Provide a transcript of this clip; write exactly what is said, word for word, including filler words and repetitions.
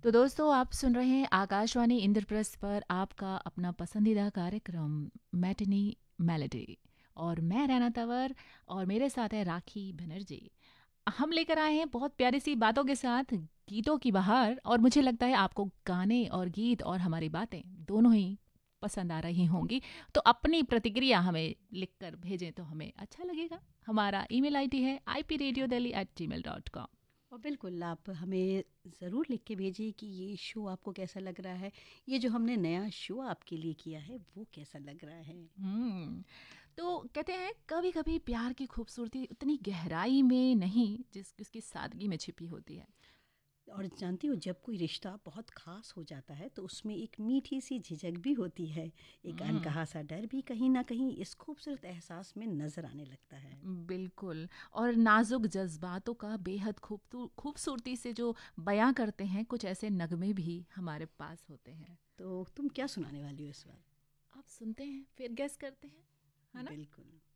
तो दोस्तों, आप सुन रहे हैं आकाशवाणी इंद्रप्रस्थ पर आपका अपना पसंदीदा कार्यक्रम मैटिनी मेलोडी। और मैं रैना तंवर और मेरे साथ है राखी बनर्जी। हम लेकर आए हैं बहुत प्यारी सी बातों के साथ गीतों की बहार, और मुझे लगता है आपको गाने और गीत और हमारी बातें दोनों ही पसंद आ रही होंगी। तो अपनी प्रतिक्रिया हमें लिखकर भेजें तो हमें अच्छा लगेगा। हमारा ईमेल आईडी है I P radio Delhi eight ji mail dot com. और बिल्कुल आप हमें ज़रूर लिख के भेजिए कि ये शो आपको कैसा लग रहा है। ये जो हमने नया शो आपके लिए किया है वो कैसा लग रहा है। हम्म तो कहते हैं कभी कभी प्यार की खूबसूरती उतनी गहराई में नहीं जिस उसकी सादगी में छिपी होती है। और जानती हो, जब कोई रिश्ता बहुत ख़ास हो जाता है तो उसमें एक मीठी सी झिझक भी होती है। एक हम्म अनकहा सा डर भी कहीं ना कहीं इस खूबसूरत एहसास में नज़र आने लगता है। बिल्कुल। और नाजुक जज्बातों का बेहद खूब खूबसूरती से जो बयां करते हैं कुछ ऐसे नगमे भी हमारे पास होते हैं। तो तुम क्या सुनाने वाली हो इस बार? आप सुनते हैं फिर गैस करते हैं, है ना? बिल्कुल।